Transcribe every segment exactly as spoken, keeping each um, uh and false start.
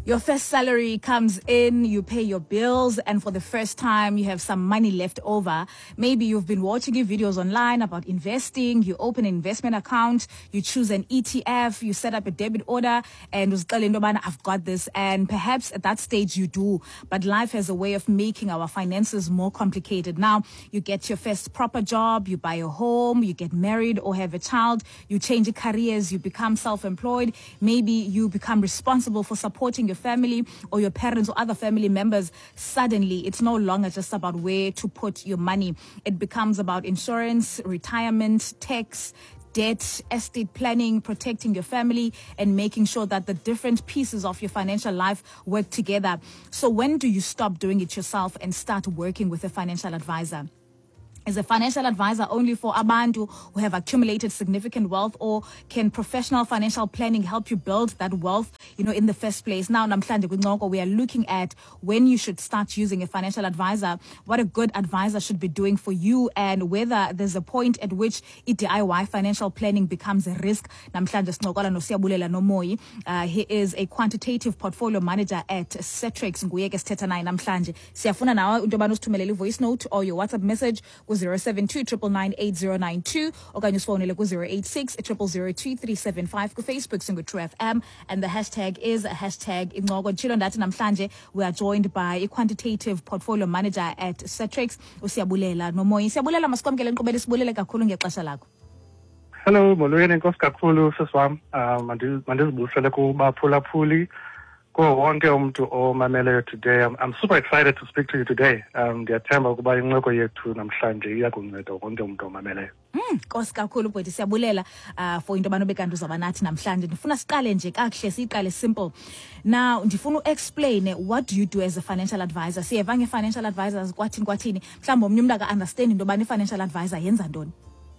Your first salary comes in, you pay your bills, and for the first time, you have some money left over. Maybe you've been watching your videos online about investing, you open an investment account, you choose an E T F, you set up a debit order, and I've got this. And perhaps at that stage you do, but life has a way of making our finances more complicated. Now, you get your first proper job, you buy a home, you get married or have a child, you change careers, you become self-employed, maybe you become responsible for supporting your family or your parents or other family members. Suddenly, it's no longer just about where to put your money. It becomes about insurance, retirement, tax, debt, estate planning, protecting your family, and making sure that the different pieces of your financial life work together. So when do you stop doing it yourself and start working with a financial advisor? Is a financial advisor only for abantu who have accumulated significant wealth, or can professional financial planning help you build that wealth, you know, in the first place? Now, namhlanje kunoko, we are looking at when you should start using a financial advisor, what a good advisor should be doing for you, and whether there's a point at which D I Y financial planning becomes a risk. Namhlanje sinokola no Siyabulela Nomoyi. Uh, he is a quantitative portfolio manager at Cetrix. Nguye ke sithetha naye namhlanje. Siyafuna nawe into yobana usithumelele voice note or your WhatsApp message zero seven two nine nine eight zero nine two okanye usifonele ku zero eight six zero zero zero two three seven five ku Facebook singu-True F M, and the hashtag is hashtag Incoko. Chilo ndathi namhlanje we are joined by a quantitative portfolio manager at Cetrix, uSiyabulela Nomoyi. Siyabulela, masikwamkele nkqubela, sibulele kakhulu ngexesha lakho. Hello, molweni, enkosi kakhulu sisiwam. Um mandizibusele kubaphulaphuli wonke umuntu omameleyo today. I'm, I'm super excited to speak to you today. Um ndiyathemba ukuba incoko yethu namhlanje iyakunceda wonke umuntu omameleyo. Mm, Nkosi kakhulu bhuti, siyabulela uh, for into abantu bekanti uzaba nathi namhlanje. Ndifuna siqale nje kakuhle, siqale simple. Now, ndifuna u-explain what do you do as a financial advisor. Siyeva nge-financial advisors kwathini kwathini. Mhlawumbe omnye umuntu aka-understand into yobana i-financial advisor yenza ntoni.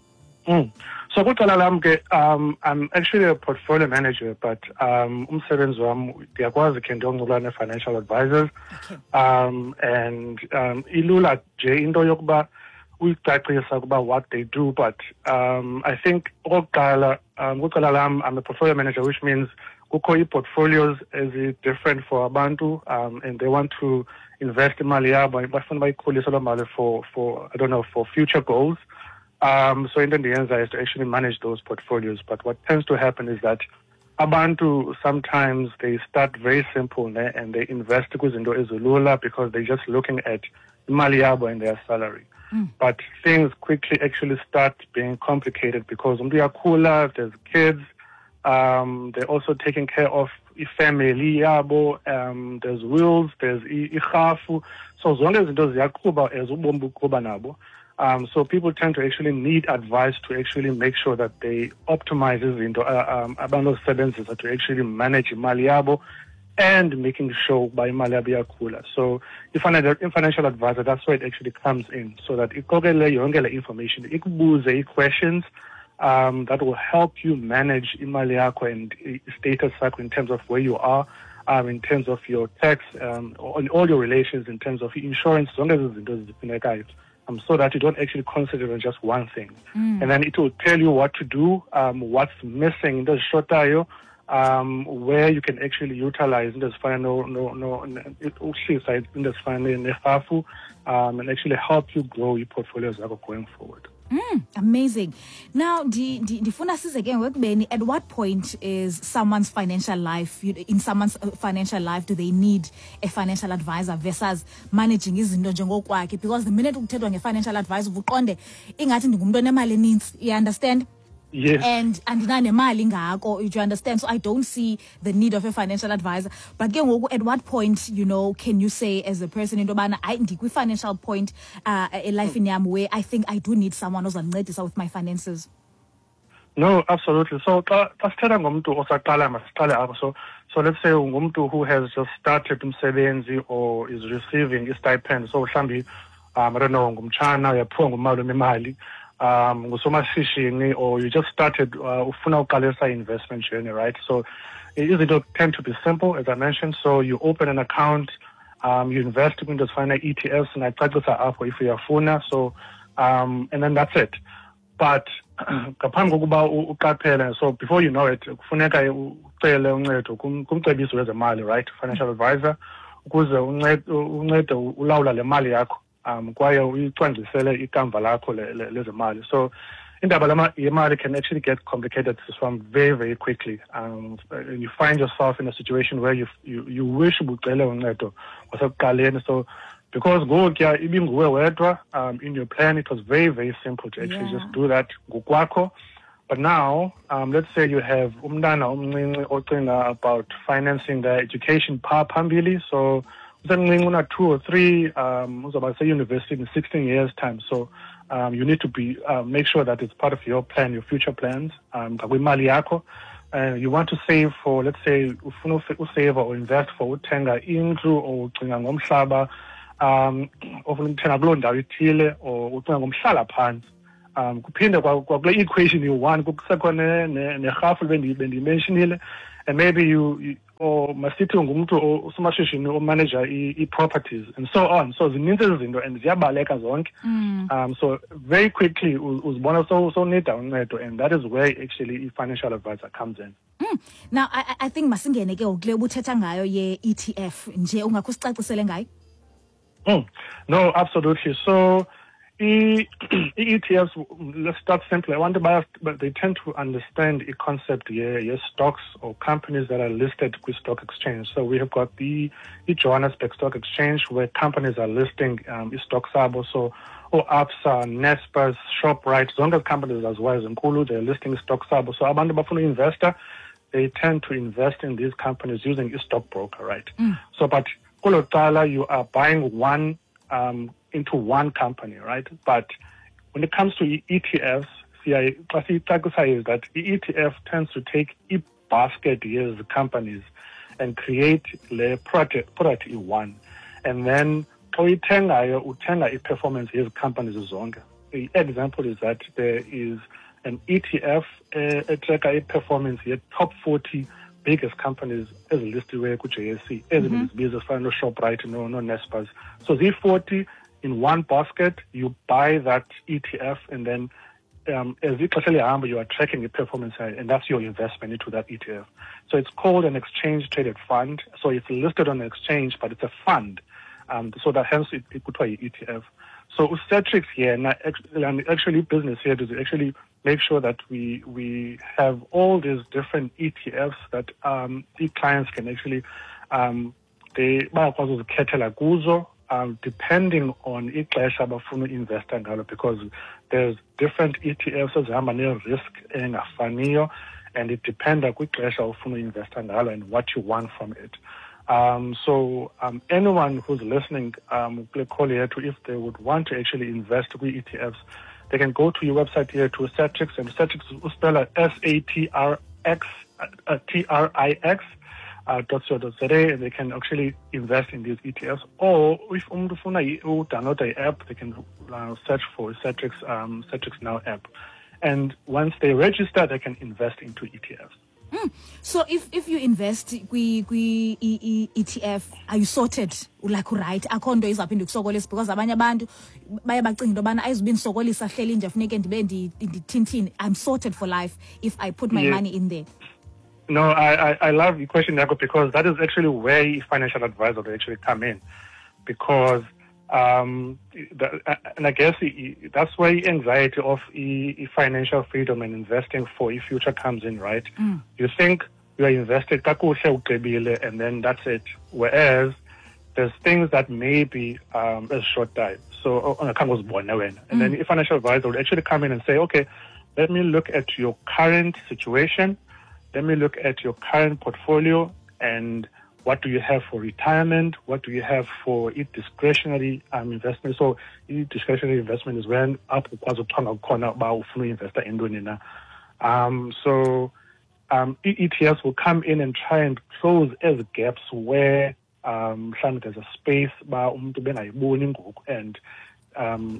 Mm. So um, I'm actually a portfolio manager, but um, umsebenzi wami ngiyakwazi ke ndiyoncokola financial advisors. Okay. Um, and um, ilula nje into yokuba uyicacisa ukuba what they do, but um, I think okokuqala um, kuqala lam, I'm a portfolio manager, which means kukho i-portfolios is different for abantu, um, and they want to invest imali yabo bafuna bayikhulise loo mali for for I don't know, for future goals. Um, so in the end is to actually manage those portfolios. But what tends to happen is that abantu sometimes they start very simple ne, and they invest into ezulula because they're just looking at imali yabo and their salary. Mm. But things quickly actually start being complicated because umntu there's kids, um, they're also taking care of family yabo, um, there's wills, there's ikhafu. So zonke izinto ziyaqhuba as ubomi buqhuba nabo. Um, so people tend to actually need advice to actually make sure that they optimize into abantu services to actually manage imali yabo and making sure by imali yabo iyakhula. So if a financial advisor, that's where it actually comes in, so that ikokele yonke le information, ikubuze questions um, that will help you manage imali yakho and status yakho in terms of where you are, um, in terms of your tax, um, on all your relations, in terms of insurance, zonke izinto zifunekayo. Um, so that you don't actually concentrate on just one thing. Mm. And then it will tell you what to do, um, what's missing in the shotayo, um, where you can actually utilize in this final no no in this final um, and actually help you grow your portfolios going forward. Mm, amazing. Now, again, at what point is someone's financial life, in someone's financial life, do they need a financial advisor versus managing izinto njengokwakhe? Because the minute ukuthethwa nge-financial advisor, uqonde ingathi ndingumuntu onemali eninzi, you understand? Yes. And andinanemali ngako, you understand? So I don't see the need of a financial advisor. But again, at what point, you know, can you say as a person into yobana I ndikwi financial point uh, a life in yam where I think I do need someone who's ozancedisa with my finances? No, absolutely. So xa sithetha ngomuntu osaqala masiqale apho. So so let's say ngumuntu who has just started umsebenzi or is receiving a stipend. So mhlambi um, I don't know, ngumtshana uyaphiwa ngumalume imali. Um, or you just started uh, ufuna uqalisa investment journey, right? So it tend to be simple, as I mentioned. So you open an account, um, you invest in those final E T Fs, and I practice if you are funa. So um, and then that's it. but ngaphambi kokuba uqaphele, so before you know it, kufuneka ucele uncedo kumcebisi wezemali, right, financial advisor, ukuze uncede ulawula le mali yakho um kwaye uyicwangcisele ikamva lakho lezemali. So indaba yemali can actually get complicated from very, very quickly. Um, and you find yourself in a situation where you you, you wish ubucele uncedo wasekuqaleni. So because ngokuya ibinguwe wedwa, um, in your plan, it was very, very simple to actually yeah. just do that ngokwakho. But now, um, let's say you have umntana omncinci ocinga about financing their education phambili. So usemncinci una two or three, um, uzaba se-university in sixteen years time. So um, you need to be uh, make sure that it's part of your plan, your future plans. Um, kwimali yakho. Uh, you want to save for, let's say, ufuna usave or invest for uthenga indlu or ucinga ngomhlaba, um ofuna ukuthenga kuloo ndawo ithile or ucinga ngomhlala phansi. Um kuphinde kwakule equation you-one kusekho nerhafu bendiyimentionile, and maybe you, you or masithi ngumuntu usomashishini omanager i-properties and so on. So zininzi izinto and ziyabaleka zonke. Mm. Um so very quickly uzibona so so need uncedo, and that is where actually a financial advisor comes in. Mm. Now I, I think masingene ke ukule ubuthetha ngayo ye-E T F nje ungakusicacisele ngayo. Mm. No, absolutely. So E T Fs, let's start simply. I want to buy, but they tend to understand a concept here, yeah, stocks or companies that are listed with stock exchange. So we have got the, the Johannesburg Stock Exchange, where companies are listing um, stocks abo, so or Absa, Naspers, Shoprite, zonke companies as well as Nkulu, they're listing stocks abo. So abantu bafuna investor, they tend to invest in these companies using a stockbroker, right? Mm. So, but kulotala, you are buying one um, into one company, right? But when it comes to E T Fs, see, I is that the E T F tends to take a basket of companies and create the product product in one, and then uyithengayo uthenga a performance of companies zonke. The example is that there is an E T F uh, a tracker a performance yet top forty biggest companies as listed where J S C, as mm-hmm. business for no Shoprite, no no Naspers. So the forty in one basket, you buy that E T F, and then um, as you actually you are tracking the performance, and that's your investment into that E T F. So it's called an exchange traded fund. So it's listed on the exchange, but it's a fund. Um, so that hence it, it could be E T F. So Usetrix here, and actually business here is actually make sure that we we have all these different E T Fs that um, the clients can actually um, they bayakwazi ukukhetela kuzo. Um, depending on ixesha abafuna investor ngalo, because there's different E T Fs ezihamba ne-risk engafaniyo, and it depends kwixesha ufuna investor ngalo and what you want from it. Um, so um, anyone who's listening, um, call here to if they would want to actually invest with E T Fs, they can go to your website here to Satrix, and Satrix will spell S A T R X T R I X. Uh, .co.za, and they can actually invest in these E T Fs. Or if umuntu ufuna download the app, they can uh, search for Satrix um, Satrix Now app. And once they register, they can invest into E T Fs. Mm. So if if you invest kwi kwi E T F, are you sorted like right? Akho nto izaphinda ukusokolisa, because abanye abantu baye bacinga into bana ayizuba ndisokolisa hleli nje funeke ndibe ndithintini. I'm sorted for life if I put my yeah. money in there. No, I, I, I love your question, Jaco, because that is actually where a financial advisor will actually come in. Because, um, the, and I guess that's where the anxiety of e, financial freedom and investing for a future comes in, right? Mm. You think you are invested, and then that's it. Whereas there's things that may be um, a short time. So, on a was born and mm. then a financial advisor would actually come in and say, okay, let me look at your current situation. Let me look at your current portfolio and what do you have for retirement? What do you have for it discretionary um, investment? So, discretionary investment is when up investor in Um So, um, E T Fs will come in and try and close as gaps where um, there's a space and um,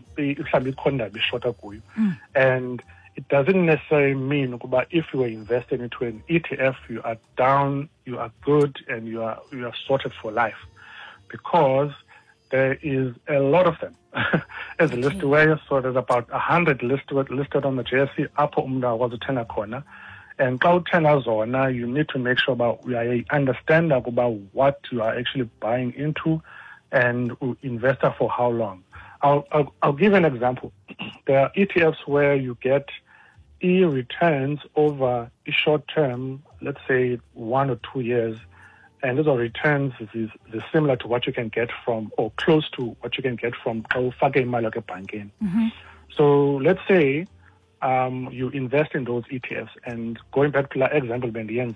mm. and it doesn't necessarily mean that if you are invested into an E T F, you are down, you are good, and you are you are sorted for life. Because there is a lot of them as a list away. So there's about a hundred listed listed on the J S E. Upper umda was a tenor corner, and cloud tenors zona. You need to make sure about we understand about what you are actually buying into, and investor for how long. I'll I'll, I'll give an example. There are E T Fs where you get E returns over a short term, let's say one or two years. And those are returns is, is similar to what you can get from, or close to what you can get from mm-hmm. So let's say um, you invest in those E T Fs, and going back to the example,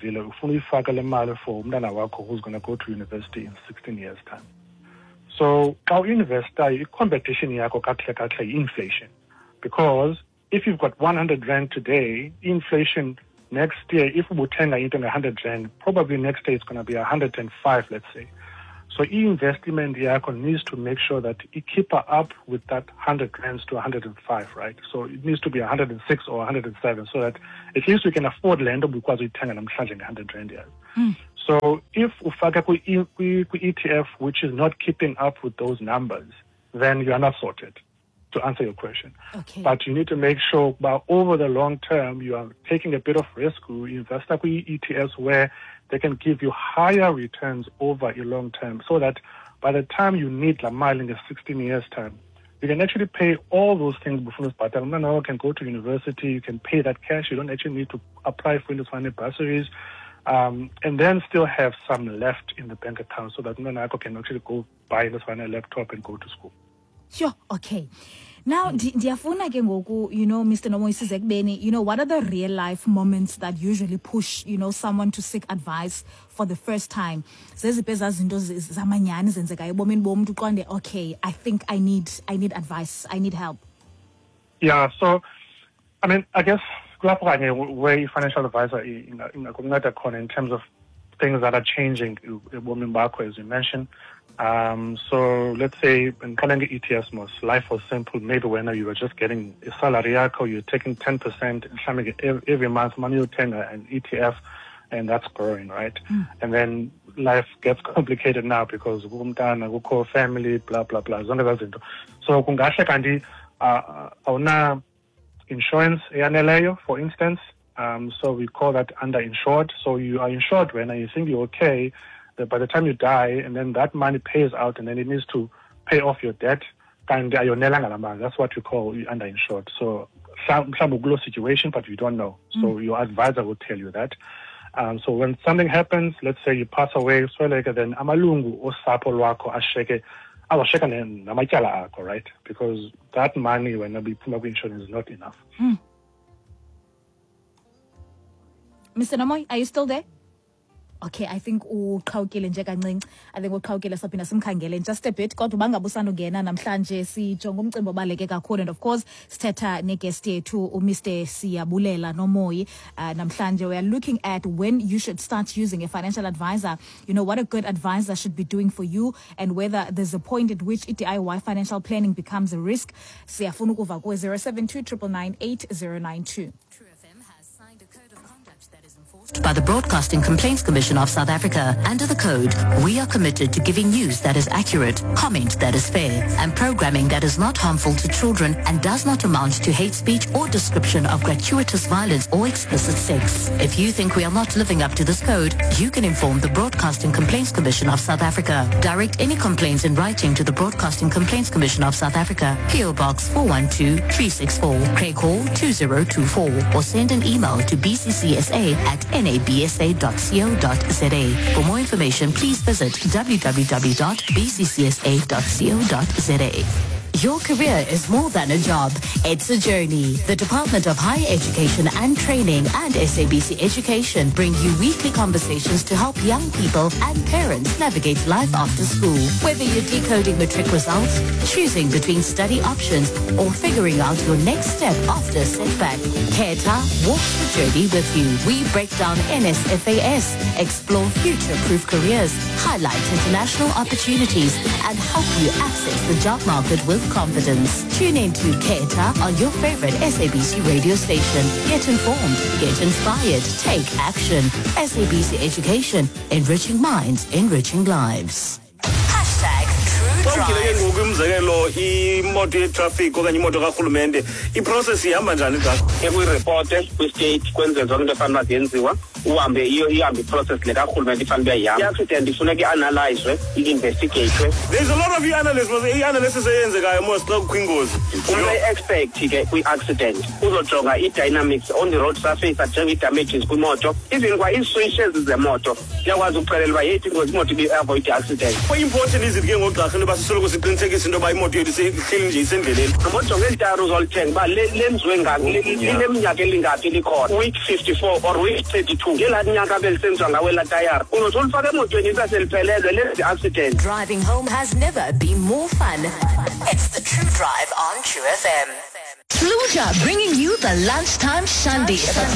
who's going to go to university in sixteen years' time. So our investor, competition inflation, because if you've got one hundred rand today, inflation next year, if we turn it into one hundred rand, probably next year it's going to be one hundred five, let's say. So e-investment needs to make sure that it keep up with that one hundred rands to one hundred five, right? So it needs to be one hundred six or one hundred seven, so that at least we can afford land because we turn and I'm charging one hundred rand. Mm. So if we E T F which is not keeping up with those numbers, then you are not sorted, to answer your question. Okay. But you need to make sure that over the long term, you are taking a bit of risk. You invest in E T Fs where they can give you higher returns over a long term, so that by the time you need La Mile in the sixteen years time, you can actually pay all those things before this part. Now you can go to university, you can pay that cash. You don't actually need to apply for independent bursaries. Um, and then still have some left in the bank account, so that Nanako can actually go buy this one a laptop and go to school. Sure, okay. Now, ndiyafuna ke ngoku, you know, Mister Nomo Isizekbeni, you know, what are the real life moments that usually push, you know, someone to seek advice for the first time? Okay, I think I need I need advice, I need help. Yeah, so I mean, I guess where financial advisor in in terms of things that are changing, as you mentioned. Um, so let's say in calling E T Fs, most life was simple. Maybe when you were just getting a salary, you're taking ten percent every month, money you ten an E T F, and that's growing, right? Mm. And then life gets complicated now because family, blah blah blah. So kungashe kandi awuna insurance yaneleyo, for instance. Um, so we call that underinsured. So you are insured when you think you're okay. By the time you die, and then that money pays out, and then it needs to pay off your debt. That's what you call underinsured. So some some situation, but you don't know. So mm. your advisor will tell you that. Um, so when something happens, let's say you pass away, so like then amalungu osapo lwakho asheke awasheka namatyala akho, right? Because that money when a insurance is not enough. Mm. Mister Namoy, are you still there? Okay, I think uqhawukile nje kancinci. I think uqhawukile saphinda simkhangele in just a bit. Kodwa bangabe usandungena namhlanje sijonga umcimbi obaleke kakhulu, and of course sithetha neguest yethu uMister Siyabulela Nomoyi. Uh, namhlanje we are looking at when you should start using a financial advisor. You know, what a good advisor should be doing for you, and whether there's a point at which D I Y financial planning becomes a risk. Siyafuna ukuva ku zero seven two nine nine eight zero nine two. By the Broadcasting Complaints Commission of South Africa. Under the code, we are committed to giving news that is accurate, comment that is fair, and programming that is not harmful to children and does not amount to hate speech or description of gratuitous violence or explicit sex. If you think we are not living up to this code, you can inform the Broadcasting Complaints Commission of South Africa. Direct any complaints in writing to the Broadcasting Complaints Commission of South Africa, P O Box four one two three six four, Craig Hall two zero two four, or send an email to b c c s a at n a b s a dot co dot z a. For more information, please visit w w w dot b c c s a dot co dot z a. Your career is more than a job. It's a journey. The Department of Higher Education and Training and S A B C Education bring you weekly conversations to help young people and parents navigate life after school. Whether you're decoding matric results, choosing between study options, or figuring out your next step after a setback, Keta walks the journey with you. We break down N S F A S, explore future-proof careers, highlight international opportunities, and help you access the job market with confidence. Tune in to Keta on your favorite S A B C radio station. Get informed, get inspired, take action. S A B C Education, enriching minds, enriching lives. Hashtag True Drive. ngokumzekelo imoto yetraffic okanye imoto karhulumente iprocess ihamba njani xa ekuyireporte kwi-state kwenziwe zonke into efanele zenziwa uhambe iyo ihambe iprocess le karhulumente ifanele uyayihamba i-accident ifuneka i-analyzwe i-investigatwe. There's a lot of i-analysis i-analysis eyenzekayo most xa kukho ingozi umntu e-expect ke kwi-accident uzojonga i-dynamics on the road surface ajonge i-damages kwimoto even kwa ii-switches zemoto kuyakwazi ukuxelela uba yethi ingozi imoto ibe-avoid i-accident. Important is it ke ngogqirha into yoba sisoloko siqinisekisa into yoba imoto yethu ihleli nje isendleleni ngojonga elitari uzolithenga uba lenziwe lineminyaka elingaphi likhona week fifty-four or week thirty-two ngelaa nyaka belisenziwa ngawo elaa tayara uzothi ulifaka emotweni iba seliphelele lenze i-accident. Driving home has never been more fun. It's the True Drive on True F M. Fluja bringing you the lunchtime shandy.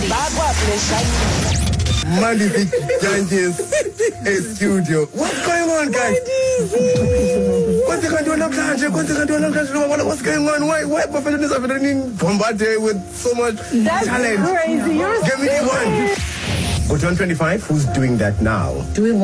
Monday Ganges a studio. What's going on, guys? What's going on namhlanje? What's going on namhlanje? What's going on? Why why professionals are running bombarded with so much That's talent? Crazy. You're Give me one. Go John twenty-five. Who's doing that now? Doing